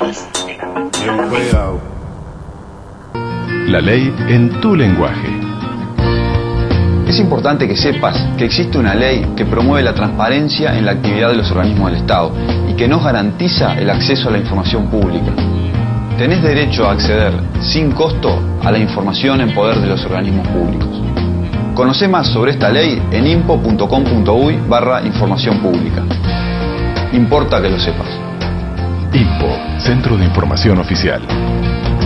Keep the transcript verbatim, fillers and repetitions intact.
sepas. La ley en tu lenguaje. Es importante que sepas que existe una ley que promueve la transparencia en la actividad de los organismos del Estado y que nos garantiza el acceso a la información pública. Tenés derecho a acceder sin costo a la información en poder de los organismos públicos. Conocé más sobre esta ley en impo punto com punto uy barra información pública. Importa que lo sepas. INPO, Centro de Información Oficial.